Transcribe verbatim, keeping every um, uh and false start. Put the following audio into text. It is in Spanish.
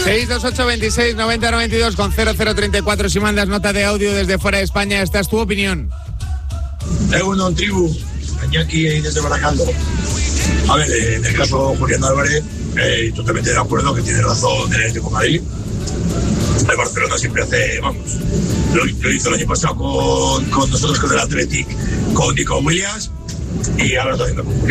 seis dos ocho veintiséis noventa noventa y dos con cero cero treinta y cuatro si mandas nota de audio desde fuera de España. Esta es tu opinión. Tengo un tribu, Iñaki desde Baracaldo. A ver, en el caso de Julián Álvarez, eh, totalmente de acuerdo que tiene razón el Atlético de Madrid. El Barcelona siempre hace, vamos, lo, lo hizo el año pasado con, con nosotros, con el Athletic, con Nico Williams, y ahora lo está haciendo con Julián.